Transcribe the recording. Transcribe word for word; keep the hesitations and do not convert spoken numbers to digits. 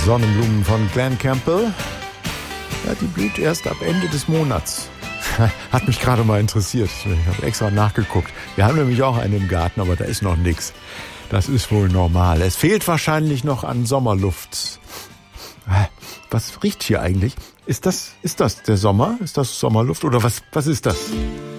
Sonnenblumen von Glen Campbell. Ja, die blüht erst ab Ende des Monats. Hat mich gerade mal interessiert. Ich habe extra nachgeguckt. Wir haben nämlich auch eine im Garten, aber da ist noch nichts. Das ist wohl normal. Es fehlt wahrscheinlich noch an Sommerluft. Was riecht hier eigentlich? Ist das, ist das der Sommer? Ist das Sommerluft oder was, was ist das?